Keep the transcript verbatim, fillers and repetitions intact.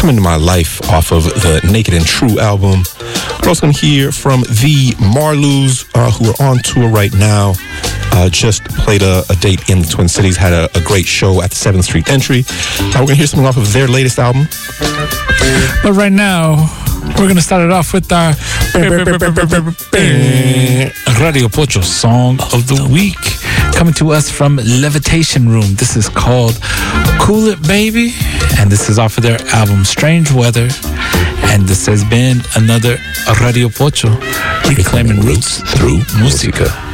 Come Into My Life off of the Naked and True album. We're also going to hear from the Marlows, uh, who are on tour right now. Uh, just played a, a date in the Twin Cities, had a, a great show at the seventh Street Entry. Uh, we're going to hear something off of their latest album. But right now, we're going to start it off with our Radio Pocho Song of the Week, coming to us from Levitation Room. This is called Cool It Baby, and this is off of their album Strange Weather. And this has been another Radio Pocho, reclaiming roots through música.